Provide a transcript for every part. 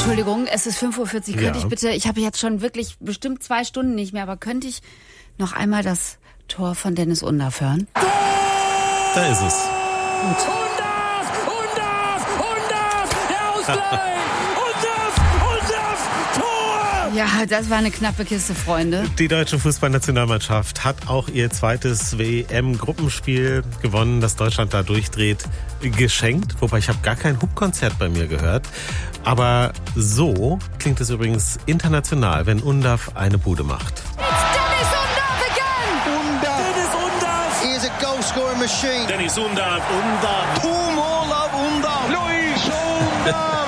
Entschuldigung, es ist 5:40 Uhr. Könnte ich bitte, ich habe jetzt schon wirklich bestimmt 2 Stunden nicht mehr, aber könnte ich noch einmal das Tor von Dennis Undaff hören? Da ist es. Undaff! Der Ausgleich! Undaff! Tor! Ja, das war eine knappe Kiste, Freunde. Die deutsche Fußballnationalmannschaft hat auch ihr zweites WM-Gruppenspiel gewonnen, das Deutschland da durchdreht, geschenkt. Wobei ich habe gar kein Hupkonzert bei mir gehört. Aber so klingt es übrigens international, wenn Undaff eine Bude macht. Dennis Undaff! He is a goal-scoring machine. Dennis Undaff! Two more love Undaff. Luis Undaff.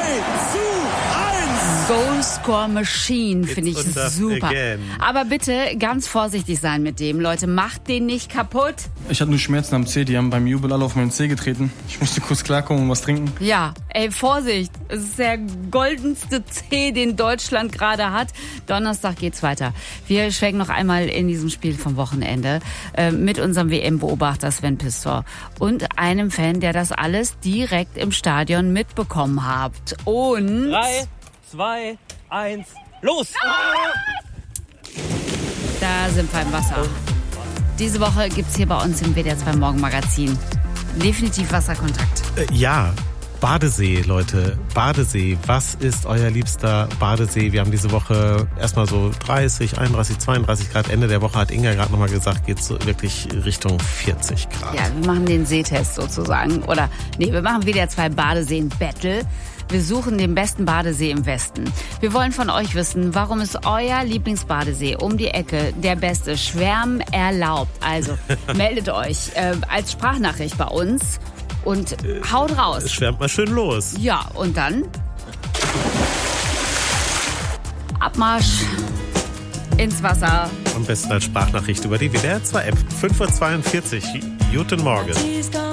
2:1! Goal-Score Machine finde ich It's Undaff super. again. Aber bitte ganz vorsichtig sein mit dem, Leute. Macht den nicht kaputt. Ich hatte nur Schmerzen am Zeh, die haben beim Jubel alle auf meinen Zeh getreten. Ich musste kurz klarkommen und was trinken. Ja, ey, Vorsicht. Es ist der goldenste Zeh, den Deutschland gerade hat. Donnerstag geht's weiter. Wir schwenken noch einmal in diesem Spiel vom Wochenende mit unserem WM-Beobachter Sven Pistor und einem Fan, der das alles direkt im Stadion mitbekommen hat. Und 3, 2, 1, los! da sind wir im Wasser. Diese Woche gibt's hier bei uns im WDR 2 Morgenmagazin definitiv Wasserkontakt. Ja, Badesee, Leute. Badesee. Was ist euer liebster Badesee? Wir haben diese Woche erstmal so 30, 31, 32 Grad. Ende der Woche hat Inga gerade nochmal gesagt, geht so wirklich Richtung 40 Grad. Ja, wir machen den Seetest sozusagen. Oder, nee, wir machen WDR 2 Badeseen-Battle. Wir suchen den besten Badesee im Westen. Wir wollen von euch wissen, warum ist euer Lieblingsbadesee um die Ecke der beste? Schwärmen erlaubt. Also meldet euch als Sprachnachricht bei uns und haut raus. Schwärmt mal schön los. Ja, und dann Abmarsch ins Wasser. Am besten als Sprachnachricht über die WDR 2 App. 5:42 Uhr. Guten Morgen.